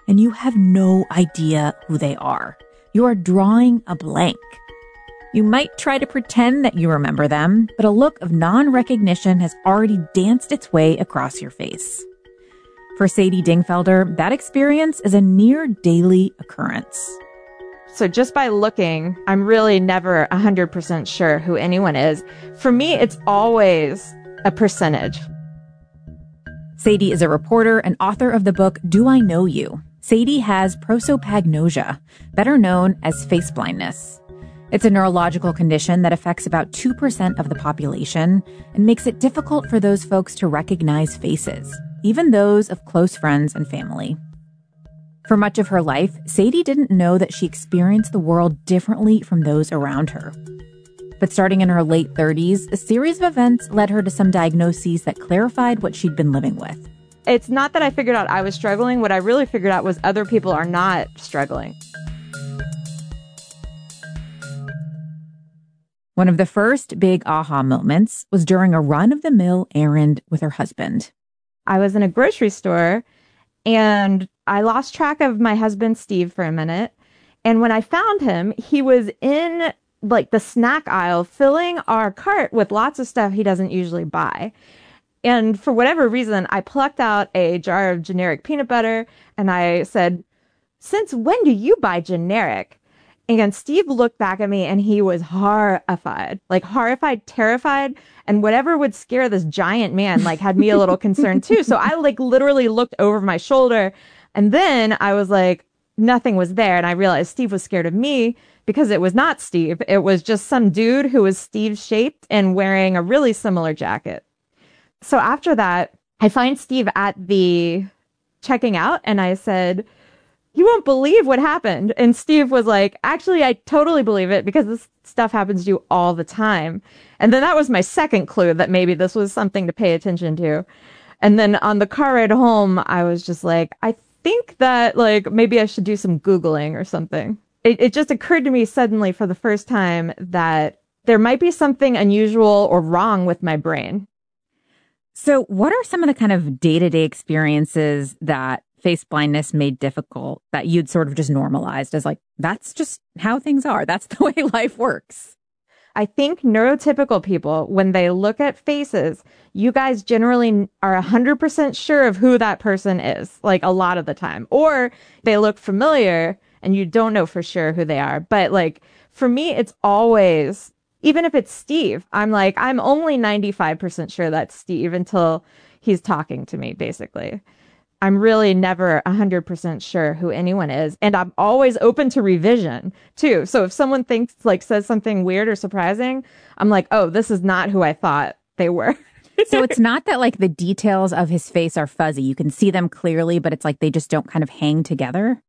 and you have no idea who they are. You are drawing a blank. You might try to pretend that you remember them, but a look of non-recognition has already danced its way across your face. For Sadie Dingfelder, that experience is a near daily occurrence. So just by looking, I'm really never 100% sure who anyone is. For me, it's always a percentage. Sadie is a reporter and author of the book Do I Know You? Sadie has prosopagnosia, better known as face blindness. It's a neurological condition that affects about 2% of the population and makes it difficult for those folks to recognize faces, even those of close friends and family. For much of her life, Sadie didn't know that she experienced the world differently from those around her. But starting in her late 30s, a series of events led her to some diagnoses that clarified what she'd been living with. It's not that I figured out I was struggling. What I really figured out was other people are not struggling. One of the first big aha moments was during a run-of-the-mill errand with her husband. I was in a grocery store and I lost track of my husband, Steve, for a minute. And when I found him, he was in like the snack aisle filling our cart with lots of stuff he doesn't usually buy. And for whatever reason, I plucked out a jar of generic peanut butter and I said, "Since when do you buy generic?" And Steve looked back at me and he was horrified, terrified. And whatever would scare this giant man, had me a little concerned too. So I literally looked over my shoulder and then I was like, nothing was there. And I realized Steve was scared of me because it was not Steve. It was just some dude who was Steve shaped and wearing a really similar jacket. So after that, I find Steve at the checking out and I said, "You won't believe what happened." And Steve was like, "Actually, I totally believe it because this stuff happens to you all the time." And then that was my second clue that maybe this was something to pay attention to. And then on the car ride home, I was just like, I think that maybe I should do some Googling or something. It just occurred to me suddenly for the first time that there might be something unusual or wrong with my brain. So what are some of the kind of day-to-day experiences that face blindness made difficult that you'd sort of just normalized as that's just how things are. That's the way life works? I think neurotypical people, when they look at faces, you guys generally are 100% sure of who that person is, a lot of the time. Or they look familiar and you don't know for sure who they are. But for me, it's always, even if it's Steve, I'm only 95% sure that's Steve until he's talking to me, basically. I'm really never 100% sure who anyone is. And I'm always open to revision too. So if someone says something weird or surprising, I'm like, oh, this is not who I thought they were. So it's not that the details of his face are fuzzy. You can see them clearly, but it's they just don't kind of hang together.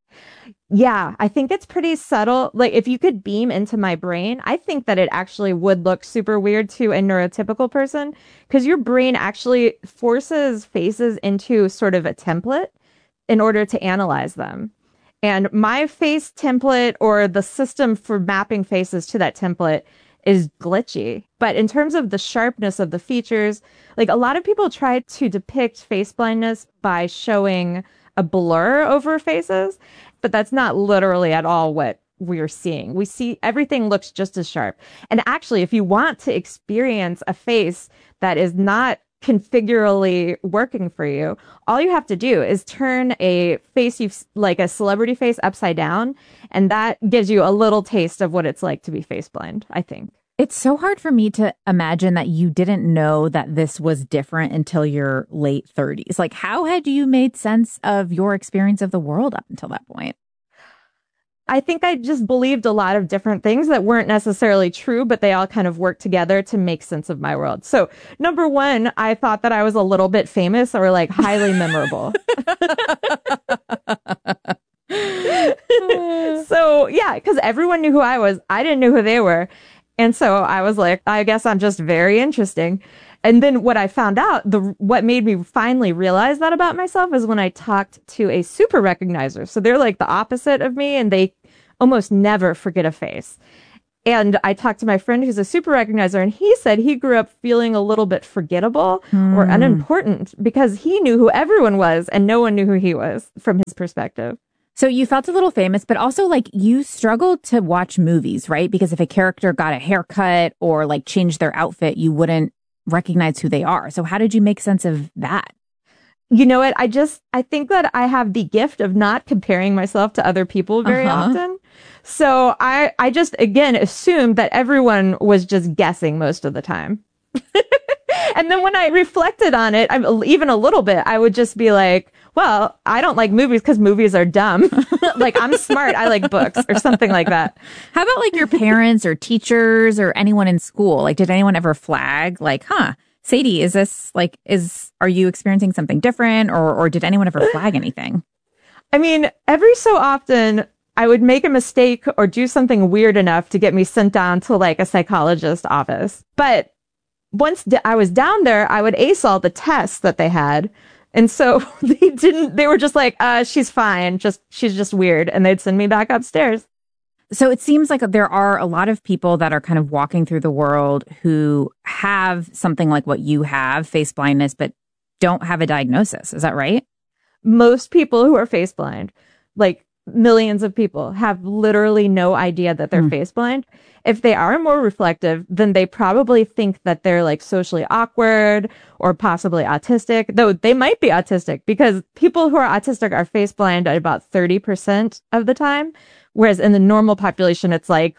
Yeah, I think it's pretty subtle. If you could beam into my brain, I think that it actually would look super weird to a neurotypical person because your brain actually forces faces into sort of a template in order to analyze them. And my face template or the system for mapping faces to that template is glitchy. But in terms of the sharpness of the features, a lot of people try to depict face blindness by showing a blur over faces. But that's not literally at all what we're seeing. We see everything looks just as sharp. And actually, if you want to experience a face that is not configurally working for you, all you have to do is turn a face a celebrity face upside down. And that gives you a little taste of what it's like to be face blind, I think. It's so hard for me to imagine that you didn't know that this was different until your late 30s. How had you made sense of your experience of the world up until that point? I think I just believed a lot of different things that weren't necessarily true, but they all kind of worked together to make sense of my world. So, number one, I thought that I was a little bit famous or highly memorable. So, yeah, because everyone knew who I was. I didn't know who they were. And so I was like, I guess I'm just very interesting. And then what I found out, what made me finally realize that about myself is when I talked to a super recognizer. So they're the opposite of me and they almost never forget a face. And I talked to my friend who's a super recognizer, and he said he grew up feeling a little bit forgettable or unimportant because he knew who everyone was and no one knew who he was from his perspective. So you felt a little famous, but also like you struggled to watch movies, right? Because if a character got a haircut or like changed their outfit, you wouldn't recognize who they are. So how did you make sense of that? You know what? I think that I have the gift of not comparing myself to other people very often. So I just, again, assumed that everyone was just guessing most of the time. And then when I reflected on it, even a little bit, I would just be like, well, I don't like movies because movies are dumb. Like, I'm smart. I like books or something like that. How about like your parents or teachers or anyone in school? Like, did anyone ever flag like, Sadie, are you experiencing something different? Or did anyone ever flag anything? I mean, every so often I would make a mistake or do something weird enough to get me sent down to like a psychologist's office. But once I was down there, I would ace all the tests that they had. And so they were just like, she's fine. She's just weird. And they'd send me back upstairs. So it seems like there are a lot of people that are kind of walking through the world who have something like what you have, face blindness, but don't have a diagnosis. Is that right? Most people who are face blind, like millions of people, have literally no idea that they're face blind. If they are more reflective, then they probably think that they're like socially awkward or possibly autistic, though they might be autistic because people who are autistic are face blind at about 30% of the time. Whereas in the normal population, it's like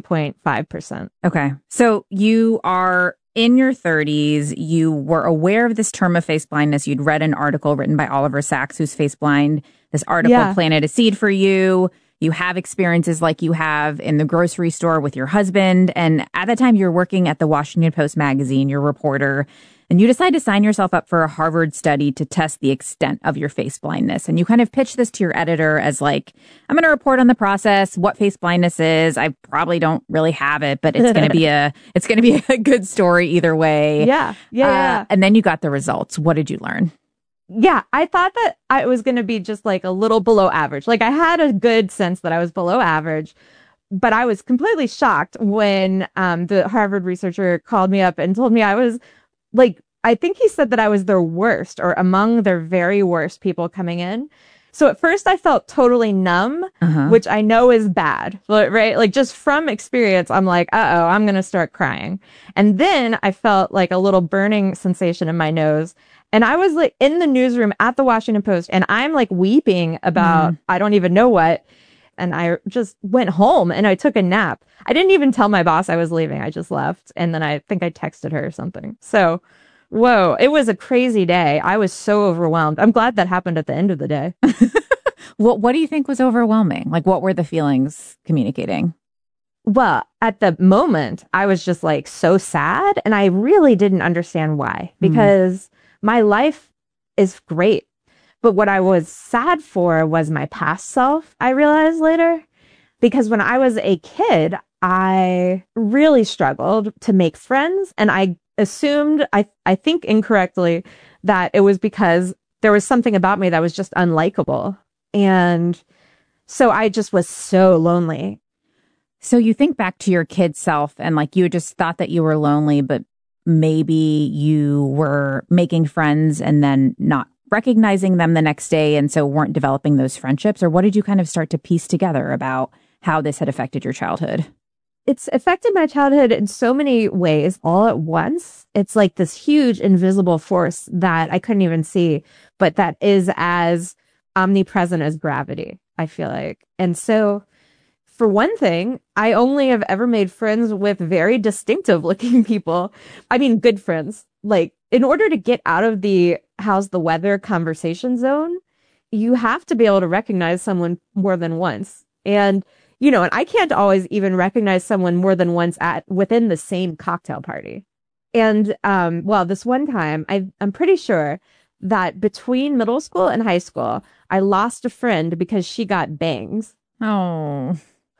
2.5%. Okay. So you are in your 30s. You were aware of this term of face blindness. You'd read an article written by Oliver Sacks, who's face blind. This article planted a seed for you. You have experiences like you have in the grocery store with your husband. And at that time, you're working at the Washington Post magazine, you're a reporter. And you decide to sign yourself up for a Harvard study to test the extent of your face blindness. And you kind of pitch this to your editor as like, I'm going to report on the process, what face blindness is. I probably don't really have it, but it's going to be a good story either way. Yeah. And then you got the results. What did you learn? Yeah, I thought that I was going to be just like a little below average. Like I had a good sense that I was below average, but I was completely shocked when the Harvard researcher called me up and told me I was like, I think he said that I was their worst or among their very worst people coming in. So at first I felt totally numb, which I know is bad, right? Like just from experience, I'm like, I'm going to start crying. And then I felt like a little burning sensation in my nose. And I was like in the newsroom at the Washington Post and I'm like weeping about, I don't even know what. And I just went home and I took a nap. I didn't even tell my boss I was leaving. I just left. And then I think I texted her or something. So, whoa, it was a crazy day. I was so overwhelmed. I'm glad that happened at the end of the day. What do you think was overwhelming? Like, what were the feelings communicating? Well, at the moment, I was just like so sad. And I really didn't understand why, because my life is great. But what I was sad for was my past self, I realized later. Because when I was a kid, I really struggled to make friends. And I assumed, I think incorrectly, that it was because there was something about me that was just unlikable. And so I just was so lonely. So you think back to your kid self and like you just thought that you were lonely, but maybe you were making friends and then not recognizing them the next day and so weren't developing those friendships? Or what did you kind of start to piece together about how this had affected your childhood? It's affected my childhood in so many ways all at once. It's like this huge invisible force that I couldn't even see, but that is as omnipresent as gravity, I feel like. And so for one thing, I only have ever made friends with very distinctive looking people. I mean, good friends. Like, in order to get out of the how's the weather conversation zone, you have to be able to recognize someone more than once. And, you know, and I can't always even recognize someone more than once within the same cocktail party. And, this one time, I'm pretty sure that between middle school and high school, I lost a friend because she got bangs. Oh,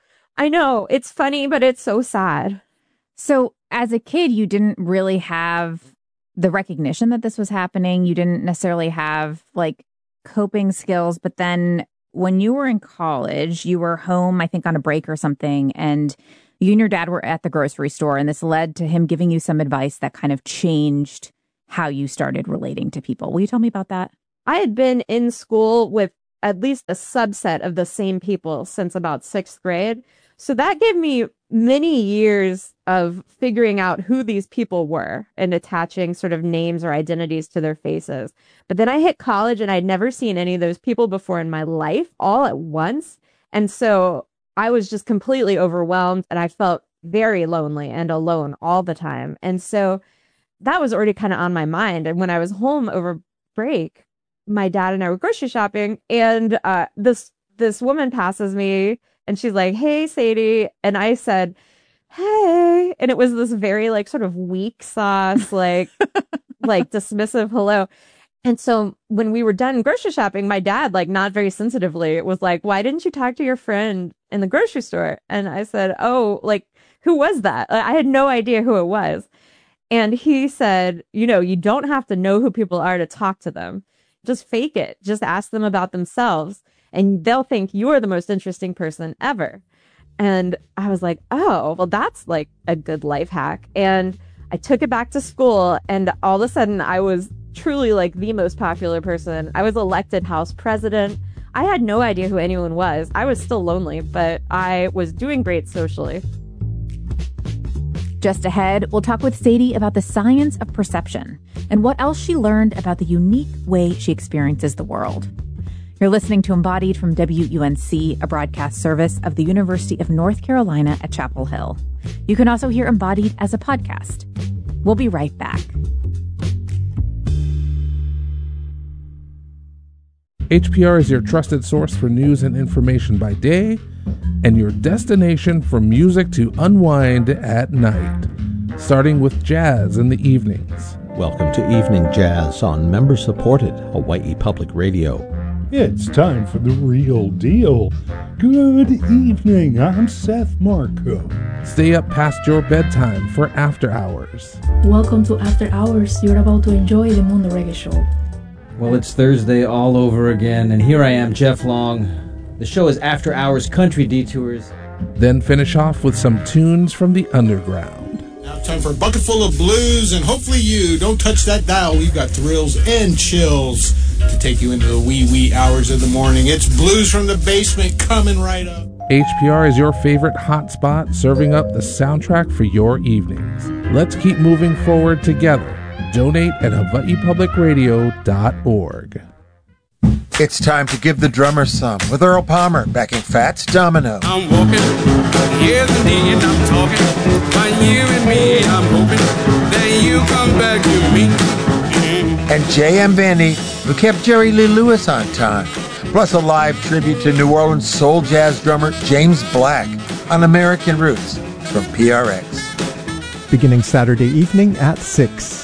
I know. It's funny, but it's so sad. So as a kid, you didn't really have the recognition that this was happening. You didn't necessarily have like coping skills. But then when you were in college, you were home, I think on a break or something, and You and your dad were at the grocery store, and this led to him giving you some advice that kind of changed how you started relating to people. Will you tell me about that? I had been in school with at least a subset of the same people since about 6th grade. So that gave me many years of figuring out who these people were and attaching sort of names or identities to their faces. But then I hit college and I'd never seen any of those people before in my life all at once. And so I was just completely overwhelmed and I felt very lonely and alone all the time. And so that was already kind of on my mind. And when I was home over break, my dad and I were grocery shopping, and this woman passes me and she's like, "Hey, Sadie." And I said, "Hey." And it was this very like sort of weak sauce, like dismissive hello. And so when we were done grocery shopping, my dad, like not very sensitively, was like, "Why didn't you talk to your friend in the grocery store?" And I said, "Oh, like, who was that?" I had no idea who it was. And he said, "You don't have to know who people are to talk to them. Just fake it. Just ask them about themselves and they'll think you're the most interesting person ever." And I was like, oh, well, that's like a good life hack. And I took it back to school and all of a sudden I was truly like the most popular person. I was elected House president. I had no idea who anyone was. I was still lonely, but I was doing great socially. Just ahead, we'll talk with Sadie about the science of perception and what else she learned about the unique way she experiences the world. You're listening to Embodied from WUNC, a broadcast service of the University of North Carolina at Chapel Hill. You can also hear Embodied as a podcast. We'll be right back. HPR is your trusted source for news and information by day, and your destination for music to unwind at night, starting with jazz in the evenings. Welcome to Evening Jazz on member-supported Hawaii Public Radio. It's time for the real deal. Good evening, I'm Seth Marco. Stay up past your bedtime for After Hours. Welcome to After Hours. You're about to enjoy the Mundo Reggae Show. Well, it's Thursday all over again, and here I am, Jeff Long. The show is After Hours Country Detours. Then finish off with some tunes from the underground. Now time for a bucket full of blues, and hopefully you don't touch that dial. We've got thrills and chills to take you into the wee hours of the morning. It's Blues from the Basement coming right up. HPR is your favorite hotspot, serving up the soundtrack for your evenings. Let's keep moving forward together. Donate at hawaiipublicradio.org. It's time to give the drummer some with Earl Palmer backing Fats Domino. I'm walking, yes indeed, I'm talking about you and me. I'm hoping that you come back to me. And J.M. Vandy, who kept Jerry Lee Lewis on time. Plus a live tribute to New Orleans soul jazz drummer James Black on American Roots from PRX. Beginning Saturday evening at 6.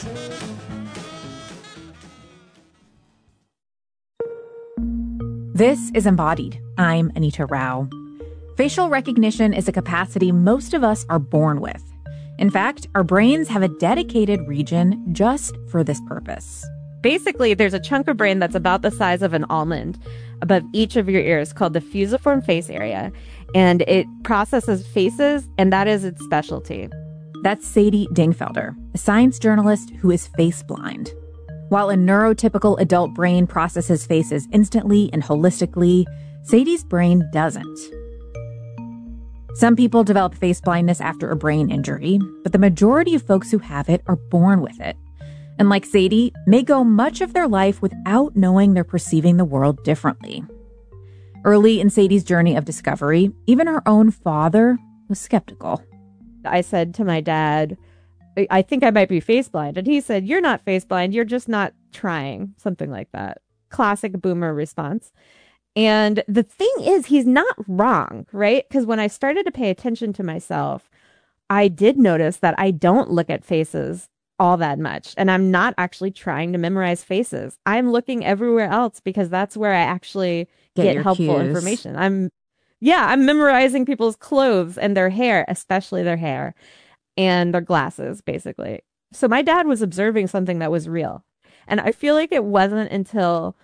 This is Embodied. I'm Anita Rao. Facial recognition is a capacity most of us are born with. In fact, our brains have a dedicated region just for this purpose. Basically, there's a chunk of brain that's about the size of an almond above each of your ears called the fusiform face area, and it processes faces, and that is its specialty. That's Sadie Dingfelder, a science journalist who is face blind. While a neurotypical adult brain processes faces instantly and holistically, Sadie's brain doesn't. Some people develop face blindness after a brain injury, but the majority of folks who have it are born with it. And like Sadie, may go much of their life without knowing they're perceiving the world differently. Early in Sadie's journey of discovery, even her own father was skeptical. I said to my dad, "I think I might be face blind." And he said, "You're not face blind. You're just not trying." Something like that. Classic boomer response. And the thing is, he's not wrong, right? Because when I started to pay attention to myself, I did notice that I don't look at faces all that much. And I'm not actually trying to memorize faces. I'm looking everywhere else because that's where I actually get helpful information. I'm memorizing people's clothes and their hair, especially their hair. And their glasses, basically. So my dad was observing something that was real. And I feel like it wasn't until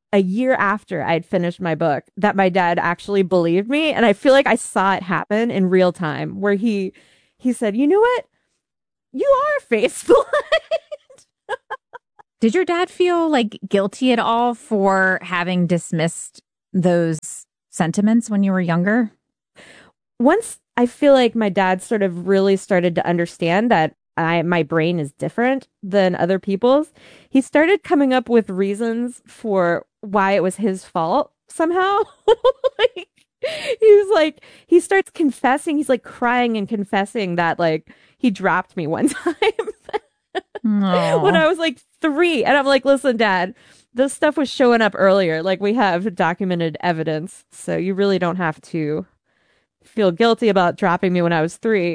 a year after I'd finished my book that my dad actually believed me. And I feel like I saw it happen in real time where he said, you know what? You are face blind. Did your dad feel like guilty at all for having dismissed those sentiments when you were younger? Once I feel like my dad sort of really started to understand that my brain is different than other people's, he started coming up with reasons for why it was his fault somehow. Like, he starts confessing. He's like crying and confessing that like he dropped me one time when I was like 3. And I'm like, listen, Dad, this stuff was showing up earlier. Like, we have documented evidence. So you really don't have to feel guilty about dropping me when I was 3.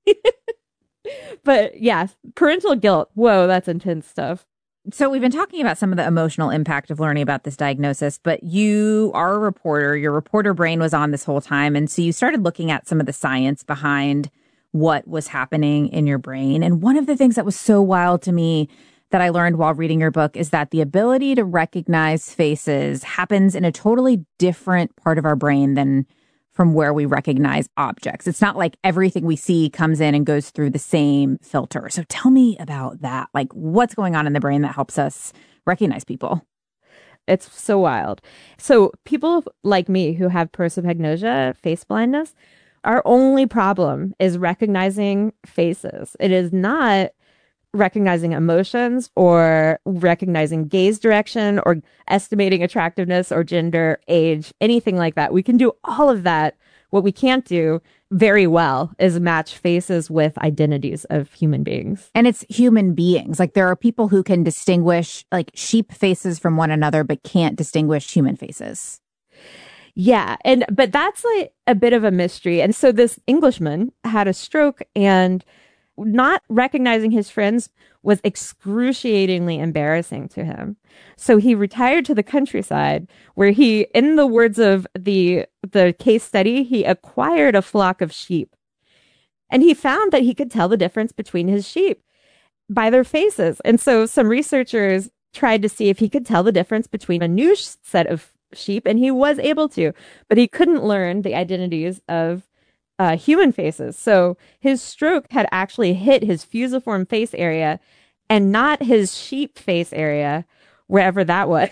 But yeah, parental guilt. Whoa, that's intense stuff. So we've been talking about some of the emotional impact of learning about this diagnosis, but you are a reporter. Your reporter brain was on this whole time. And so you started looking at some of the science behind what was happening in your brain. And one of the things that was so wild to me that I learned while reading your book is that the ability to recognize faces happens in a totally different part of our brain than from where we recognize objects. It's not like everything we see comes in and goes through the same filter. So tell me about that. Like, what's going on in the brain that helps us recognize people? It's so wild. So people like me who have prosopagnosia, face blindness, our only problem is recognizing faces. It is not recognizing emotions or recognizing gaze direction or estimating attractiveness or gender, age, anything like that. We can do all of that. What we can't do very well is match faces with identities of human beings. And it's human beings. Like, there are people who can distinguish like sheep faces from one another, but can't distinguish human faces. Yeah. But that's like a bit of a mystery. And so this Englishman had a stroke, and not recognizing his friends was excruciatingly embarrassing to him. So he retired to the countryside where he, in the words of the case study, he acquired a flock of sheep. And he found that he could tell the difference between his sheep by their faces. And so some researchers tried to see if he could tell the difference between a new set of sheep, and he was able to, but he couldn't learn the identities of human faces. So his stroke had actually hit his fusiform face area and not his sheep face area, wherever that was.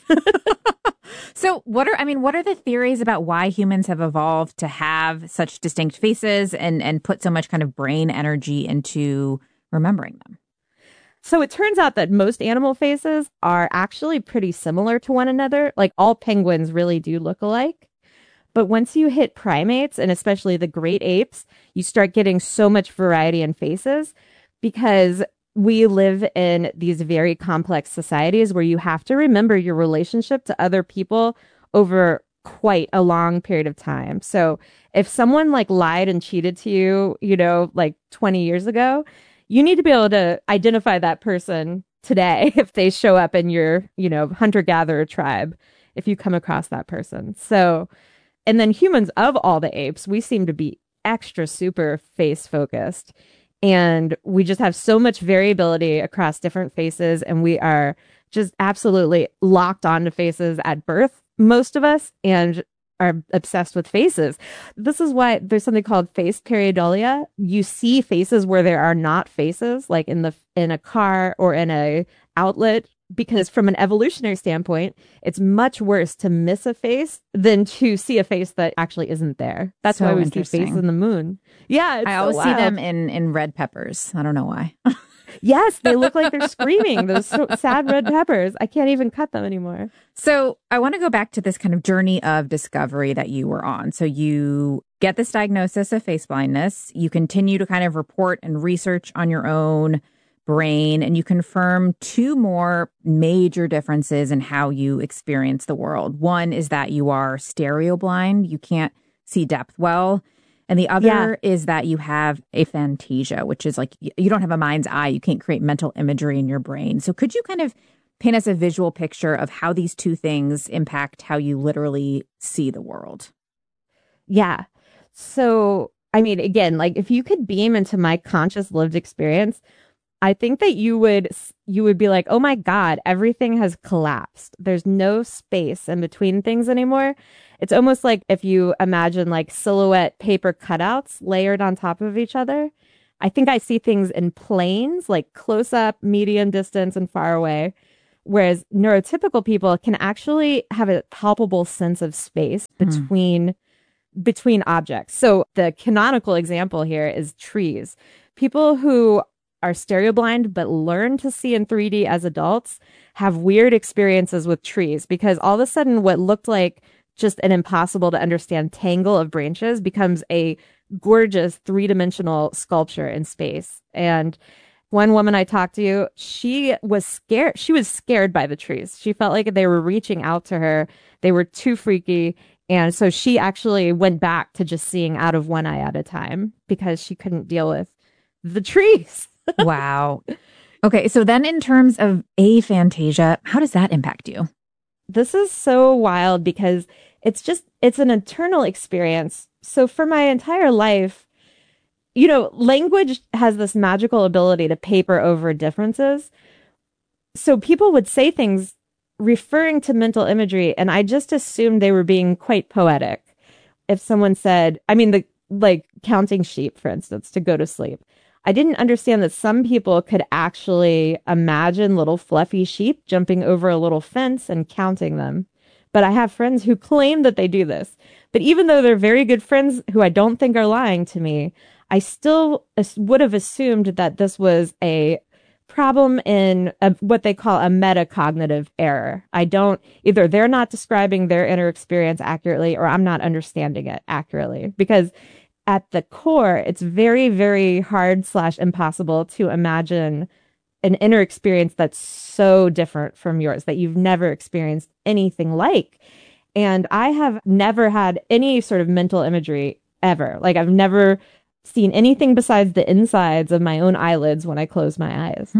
So what are the theories about why humans have evolved to have such distinct faces and put so much kind of brain energy into remembering them? So it turns out that most animal faces are actually pretty similar to one another. Like, all penguins really do look alike. But once you hit primates, and especially the great apes, you start getting so much variety in faces because we live in these very complex societies where you have to remember your relationship to other people over quite a long period of time. So if someone like lied and cheated to you, like 20 years ago, you need to be able to identify that person today if they show up in your, hunter-gatherer tribe, if you come across that person. So, and then humans, of all the apes, we seem to be extra super face focused. And we just have so much variability across different faces. And we are just absolutely locked onto faces at birth, most of us, and are obsessed with faces. This is why there's something called face pareidolia. You see faces where there are not faces, like in a car or in a outlet. Because from an evolutionary standpoint, it's much worse to miss a face than to see a face that actually isn't there. That's so why we see faces in the moon. Yeah, I always see them in red peppers. I don't know why. Yes, they look like they're screaming, those sad red peppers. I can't even cut them anymore. So I want to go back to this kind of journey of discovery that you were on. So you get this diagnosis of face blindness. You continue to kind of report and research on your own brain, and you confirm 2 more major differences in how you experience the world. One is that you are stereo blind. You can't see depth well. And the other is that you have aphantasia, which is like you don't have a mind's eye. You can't create mental imagery in your brain. So could you kind of paint us a visual picture of how these 2 things impact how you literally see the world? Yeah. So, I mean, again, like if you could beam into my conscious lived experience, I think that you would be like, oh my God, everything has collapsed. There's no space in between things anymore. It's almost like if you imagine like silhouette paper cutouts layered on top of each other. I think I see things in planes, like close up, medium distance, and far away. Whereas neurotypical people can actually have a palpable sense of space between objects. So the canonical example here is trees. People who are stereo blind but learn to see in 3D as adults have weird experiences with trees because all of a sudden what looked like just an impossible to understand tangle of branches becomes a gorgeous three-dimensional sculpture in space. And one woman I talked to, she was scared. She was scared by the trees. She felt like they were reaching out to her. They were too freaky. And so she actually went back to just seeing out of one eye at a time because she couldn't deal with the trees. Wow. Okay. So then in terms of aphantasia, how does that impact you? This is so wild because it's an internal experience. So for my entire life, language has this magical ability to paper over differences. So people would say things referring to mental imagery, and I just assumed they were being quite poetic. If someone said, counting sheep, for instance, to go to sleep. I didn't understand that some people could actually imagine little fluffy sheep jumping over a little fence and counting them. But I have friends who claim that they do this. But even though they're very good friends who I don't think are lying to me, I still would have assumed that this was a problem in what they call a metacognitive error. Either they're not describing their inner experience accurately or I'm not understanding it accurately. Because at the core, it's very, very hard / impossible to imagine an inner experience that's so different from yours, that you've never experienced anything like. And I have never had any sort of mental imagery ever. Like I've never seen anything besides the insides of my own eyelids when I close my eyes.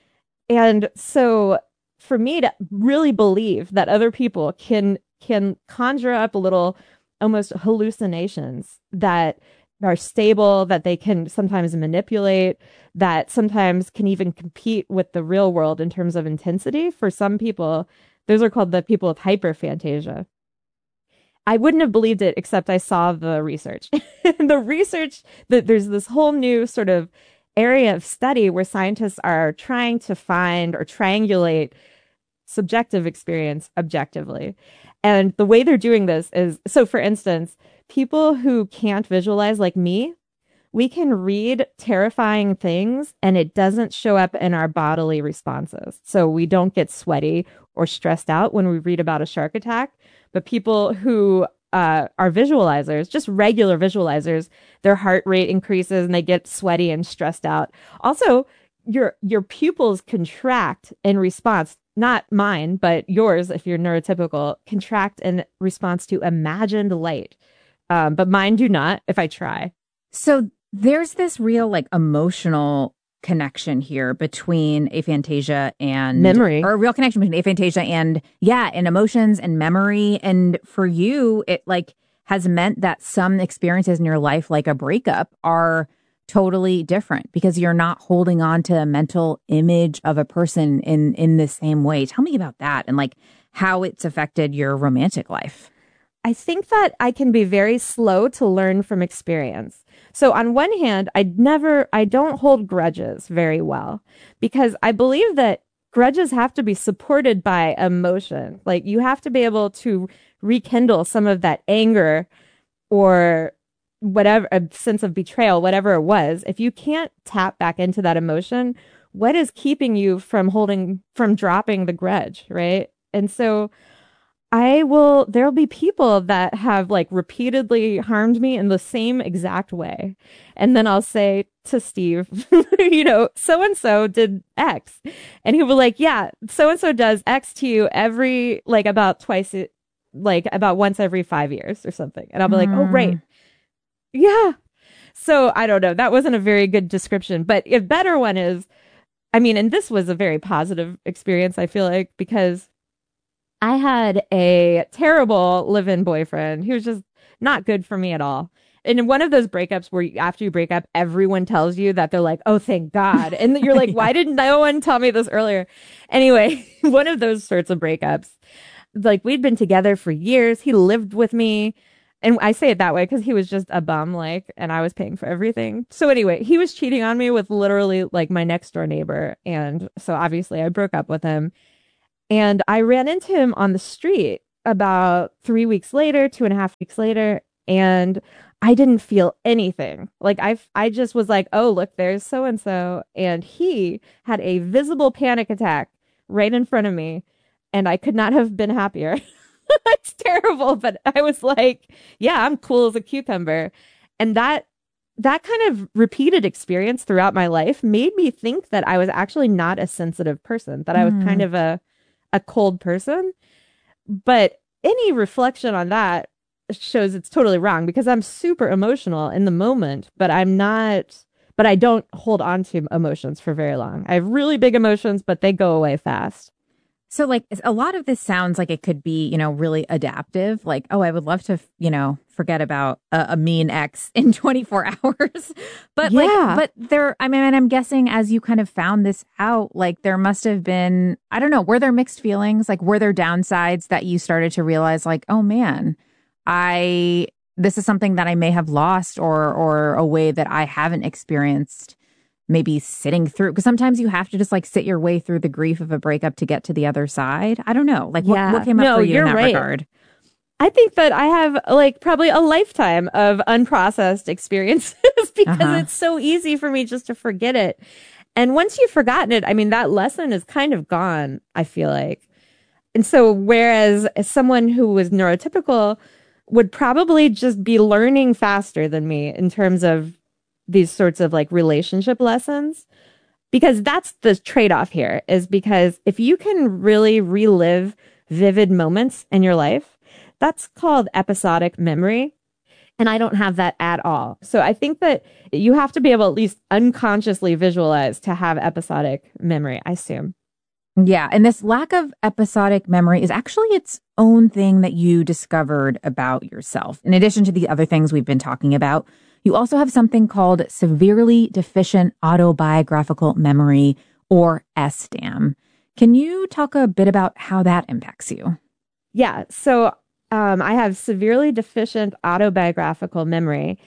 And so for me to really believe that other people can conjure up little almost hallucinations that are stable, that they can sometimes manipulate, that sometimes can even compete with the real world in terms of intensity. For some people, those are called the people with hyperphantasia. I wouldn't have believed it except I saw the research. The research, that there's this whole new sort of area of study where scientists are trying to find or triangulate subjective experience objectively. And the way they're doing this is, so for instance, people who can't visualize like me, we can read terrifying things and it doesn't show up in our bodily responses. So we don't get sweaty or stressed out when we read about a shark attack. But people who are visualizers, just regular visualizers, their heart rate increases and they get sweaty and stressed out. Also, your pupils contract in response, not mine, but yours, if you're neurotypical, contract in response to imagined light. But mine do not if I try. So there's this real emotional connection here between aphantasia and memory, or a real connection between aphantasia and emotions and memory. And for you, it has meant that some experiences in your life, like a breakup, are totally different because you're not holding on to a mental image of a person in the same way. Tell me about that and how it's affected your romantic life. I think that I can be very slow to learn from experience. So on one hand, I don't hold grudges very well because I believe that grudges have to be supported by emotion. You have to be able to rekindle some of that anger or whatever, a sense of betrayal, whatever it was. If you can't tap back into that emotion, what is keeping you from dropping the grudge, right? And so there'll be people that have repeatedly harmed me in the same exact way. And then I'll say to Steve, so-and-so did X. And he'll be like, yeah, so-and-so does X to you every, about once every 5 years or something. And I'll be like, oh, right. Yeah. So I don't know. That wasn't a very good description, but a better one is, and this was a very positive experience, I feel like, because I had a terrible live-in boyfriend. He was just not good for me at all. And in one of those breakups where after you break up, everyone tells you that they're like, oh, thank God. And you're like, why didn't no one tell me this earlier? Anyway, one of those sorts of breakups, like we'd been together for years. He lived with me. And I say it that way because he was just a bum, like, and I was paying for everything. So anyway, he was cheating on me with literally like my next door neighbor. And so obviously I broke up with him. And I ran into him on the street about 3 weeks later, 2.5 weeks later, and I didn't feel anything. Like I just was like, oh, look, there's so-and-so. And he had a visible panic attack right in front of me. And I could not have been happier. It's terrible. But I was like, yeah, I'm cool as a cucumber. And that kind of repeated experience throughout my life made me think that I was actually not a sensitive person, that I was kind of a cold person. But any reflection on that shows it's totally wrong because I'm super emotional in the moment, but I don't hold on to emotions for very long. I have really big emotions, but they go away fast. So like a lot of this sounds like it could be, really adaptive. Like, oh, I would love to, forget about a mean ex in 24 hours. But I'm guessing as you kind of found this out, like there must have been, I don't know, were there mixed feelings? Like, were there downsides that you started to realize like, oh man, this is something that I may have lost or a way that I haven't experienced maybe sitting through, because sometimes you have to just like sit your way through the grief of a breakup to get to the other side. I don't know. Like what came up for you in that regard? I think that I have like probably a lifetime of unprocessed experiences because it's so easy for me just to forget it. And once you've forgotten it, I mean, that lesson is kind of gone, I feel like. And so whereas someone who was neurotypical would probably just be learning faster than me in terms of these sorts of like relationship lessons, because that's the trade-off here, is because if you can really relive vivid moments in your life, that's called episodic memory. And I don't have that at all. So I think that you have to be able at least unconsciously visualize to have episodic memory, I assume. Yeah. And this lack of episodic memory is actually its own thing that you discovered about yourself. In addition to the other things we've been talking about, you also have something called severely deficient autobiographical memory, or SDAM. Can you talk a bit about how that impacts you? Yeah. So I have severely deficient autobiographical memory.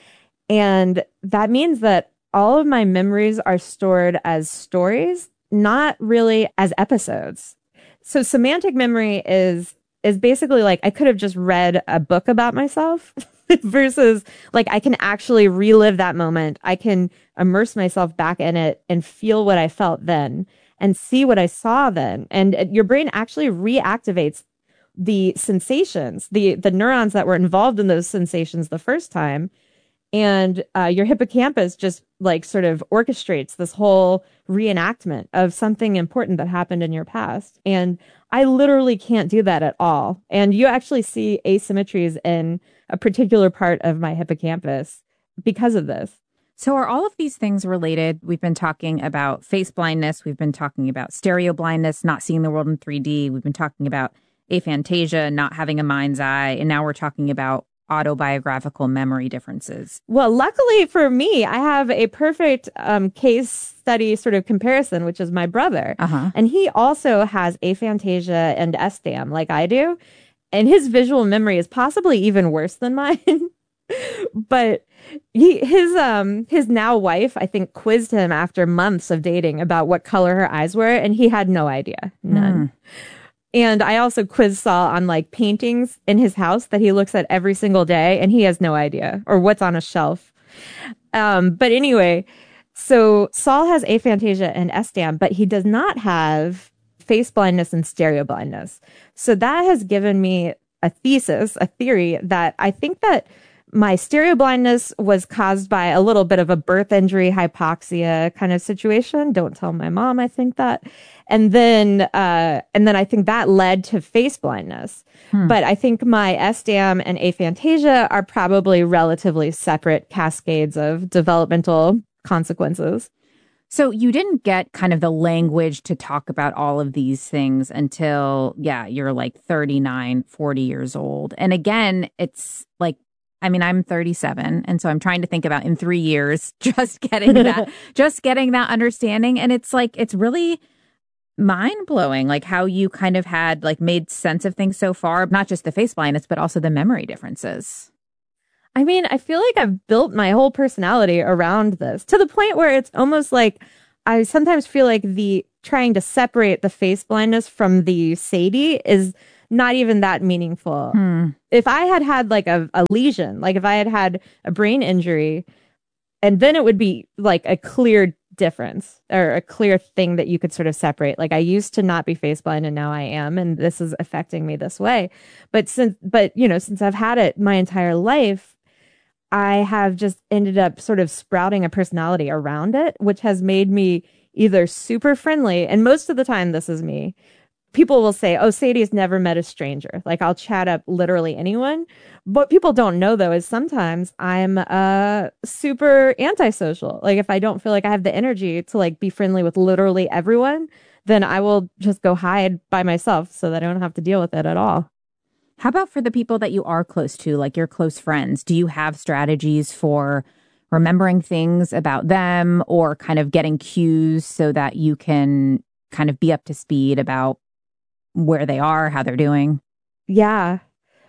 And that means that all of my memories are stored as stories, not really as episodes. So semantic memory is basically like I could have just read a book about myself versus like I can actually relive that moment. I can immerse myself back in it and feel what I felt then and see what I saw then. And your brain actually reactivates the sensations, the neurons that were involved in those sensations the first time. And your hippocampus just like sort of orchestrates this whole reenactment of something important that happened in your past. And I literally can't do that at all. And you actually see asymmetries in a particular part of my hippocampus because of this. So are all of these things related? We've been talking about face blindness. We've been talking about stereo blindness, not seeing the world in 3D. We've been talking about aphantasia, not having a mind's eye. And now we're talking about autobiographical memory differences. Well, luckily for me, I have a perfect case study sort of comparison, which is my brother. And he also has aphantasia and SDAM like I do. And his visual memory is possibly even worse than mine. But his now wife, I think, quizzed him after months of dating about what color her eyes were. And he had no idea. None. And I also quizzed Saul on like paintings in his house that he looks at every single day, and he has no idea, or what's on a shelf. But anyway, so Saul has aphantasia and SDAM, but he does not have face blindness and stereo blindness. So that has given me a theory that I think that my stereo blindness was caused by a little bit of a birth injury, hypoxia kind of situation. Don't tell my mom I think that. And then I think that led to face blindness. But I think my SDAM and aphantasia are probably relatively separate cascades of developmental consequences. So you didn't get kind of the language to talk about all of these things until, you're like 39, 40 years old. And again, it's like, I mean, I'm 37. And so I'm trying to think about in 3 years, just getting that understanding. And it's like, it's really mind blowing, like how you kind of had like made sense of things so far, not just the face blindness, but also the memory differences. I mean, I feel like I've built my whole personality around this to the point where it's almost like I sometimes feel like the trying to separate the face blindness from the Sadie is not even that meaningful. If I had like a lesion, like if I had a brain injury, and then it would be like a clear difference or a clear thing that you could sort of separate. Like I used to not be face blind and now I am, and this is affecting me this way. But since I've had it my entire life, I have just ended up sort of sprouting a personality around it, which has made me either super friendly. And most of the time, this is me. People will say, oh, Sadie's never met a stranger. Like I'll chat up literally anyone. What people don't know, though, is sometimes I'm super antisocial. Like if I don't feel like I have the energy to like be friendly with literally everyone, then I will just go hide by myself so that I don't have to deal with it at all. How about for the people that you are close to, like your close friends? Do you have strategies for remembering things about them or kind of getting cues so that you can kind of be up to speed about where they are, how they're doing? Yeah.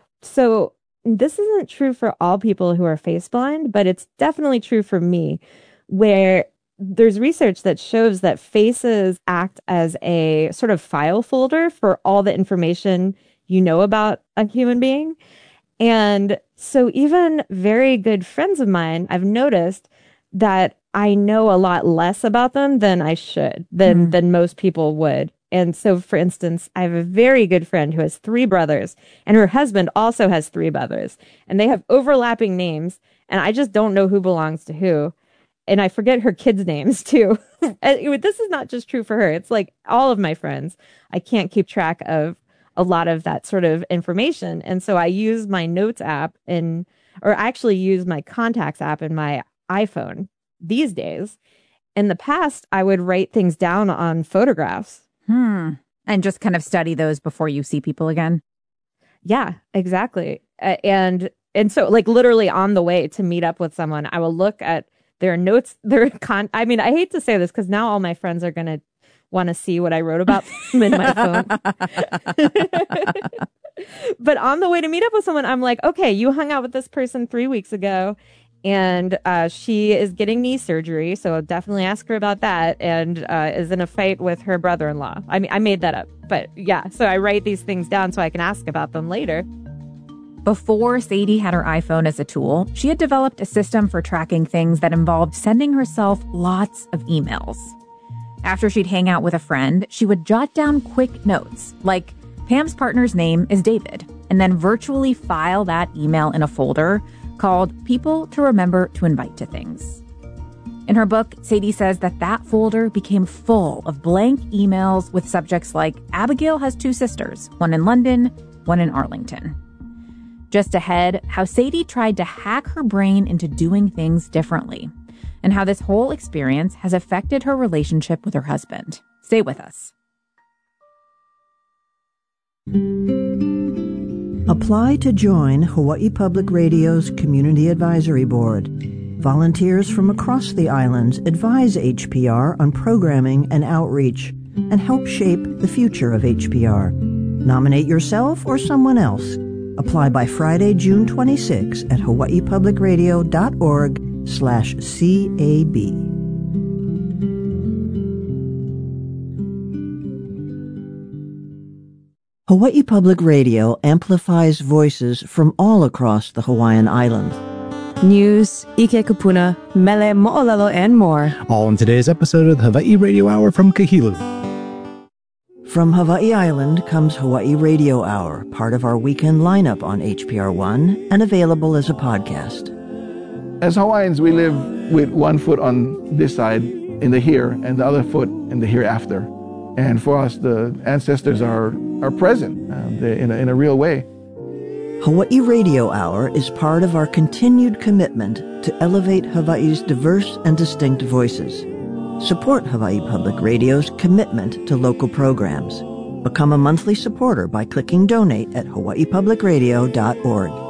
So this isn't true for all people who are face blind, but it's definitely true for me, where there's research that shows that faces act as a sort of file folder for all the information you know about a human being. And so even very good friends of mine, I've noticed that I know a lot less about them than I should, than most people would. And so, for instance, I have a very good friend who has 3 brothers, and her husband also has 3 brothers, and they have overlapping names, and I just don't know who belongs to who. And I forget her kids' names too. This is not just true for her. It's like all of my friends. I can't keep track of a lot of that sort of information. And so I use my notes app or actually use my contacts app in my iPhone these days. In the past, I would write things down on photographs. And just kind of study those before you see people again. Yeah, exactly. And so like literally on the way to meet up with someone, I will look at their notes, I mean, I hate to say this because now all my friends are going to want to see what I wrote about them in my phone. But on the way to meet up with someone, I'm like, okay, you hung out with this person 3 weeks ago and she is getting knee surgery. So I'll definitely ask her about that, and is in a fight with her brother-in-law. I mean, I made that up, but yeah. So I write these things down so I can ask about them later. Before Sadie had her iPhone as a tool, she had developed a system for tracking things that involved sending herself lots of emails. After she'd hang out with a friend, she would jot down quick notes, like Pam's partner's name is David, and then virtually file that email in a folder called People to Remember to Invite to Things. In her book, Sadie says that folder became full of blank emails with subjects like Abigail has 2 sisters, one in London, one in Arlington. Just ahead, how Sadie tried to hack her brain into doing things differently, and how this whole experience has affected her relationship with her husband. Stay with us. Apply to join Hawaii Public Radio's Community Advisory Board. Volunteers from across the islands advise HPR on programming and outreach and help shape the future of HPR. Nominate yourself or someone else. Apply by Friday, June 26 at hawaiipublicradio.org/CAB. Hawaii Public Radio amplifies voices from all across the Hawaiian Islands. News, ike kupuna, mele mo'olelo, and more. All in today's episode of the Hawaii Radio Hour from Kahilu. From Hawaii Island comes Hawaii Radio Hour, part of our weekend lineup on HPR One and available as a podcast. As Hawaiians, we live with one foot on this side in the here and the other foot in the hereafter. And for us, the ancestors are present in a real way. Hawaii Radio Hour is part of our continued commitment to elevate Hawaii's diverse and distinct voices. Support Hawaii Public Radio's commitment to local programs. Become a monthly supporter by clicking donate at hawaiipublicradio.org.